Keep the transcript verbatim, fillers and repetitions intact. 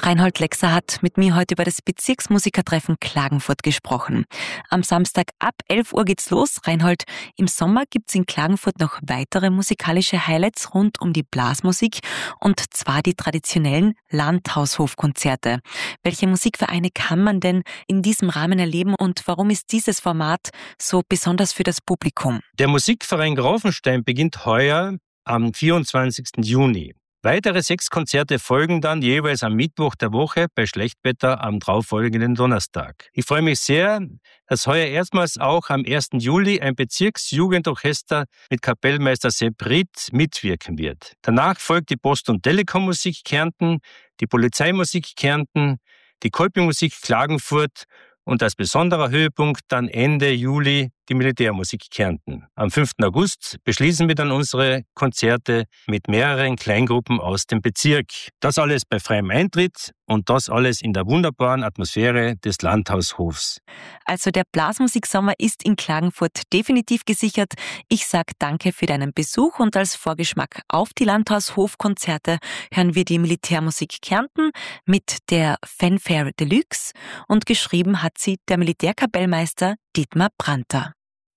Reinhold Lexer hat mit mir heute über das Bezirksmusikertreffen Klagenfurt gesprochen. Am Samstag ab elf Uhr geht's los. Reinhold, im Sommer gibt's in Klagenfurt noch weitere musikalische Highlights rund um die Blasmusik, und zwar die traditionellen Landhaushofkonzerte. Welche Musikvereine kann man denn in diesem Rahmen erleben und warum ist dieses Format so besonders für das Publikum? Der Musikverein Grafenstein beginnt heuer am vierundzwanzigsten Juni. Weitere sechs Konzerte folgen dann jeweils am Mittwoch der Woche, bei Schlechtwetter am darauffolgenden Donnerstag. Ich freue mich sehr, dass heuer erstmals auch am ersten Juli ein Bezirksjugendorchester mit Kapellmeister Sepp Ritt mitwirken wird. Danach folgt die Post- und Telekom-Musik Kärnten, die Polizeimusik Kärnten, die Kolpingmusik Klagenfurt und als besonderer Höhepunkt dann Ende Juli die Militärmusik Kärnten. Am fünften August beschließen wir dann unsere Konzerte mit mehreren Kleingruppen aus dem Bezirk. Das alles bei freiem Eintritt und das alles in der wunderbaren Atmosphäre des Landhaushofs. Also der Blasmusiksommer ist in Klagenfurt definitiv gesichert. Ich sage danke für deinen Besuch und als Vorgeschmack auf die Landhaushofkonzerte hören wir die Militärmusik Kärnten mit der Fanfare Deluxe, und geschrieben hat sie der Militärkapellmeister Dietmar Brandter.